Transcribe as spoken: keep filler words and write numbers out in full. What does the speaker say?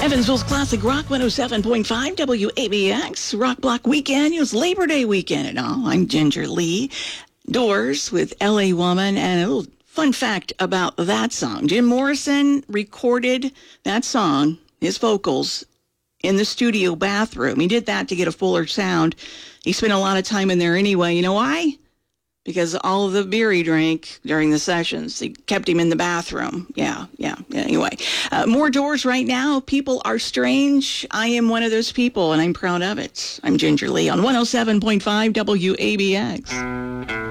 Evansville's Classic Rock one oh seven point five W A B X. Rock Block Weekend. It was Labor Day weekend and all. I'm Ginger Lee. Doors with L A Woman. And a little fun fact about that song. Jim Morrison recorded that song, his vocals, in the studio bathroom. He did that to get a fuller sound. He spent a lot of time in there anyway. You know why? Because all of the beer he drank during the sessions, he kept him in the bathroom. Yeah, yeah. Anyway, uh, more Doors right now. People are strange. I am one of those people, and I'm proud of it. I'm Ginger Lee on one oh seven point five W A B X.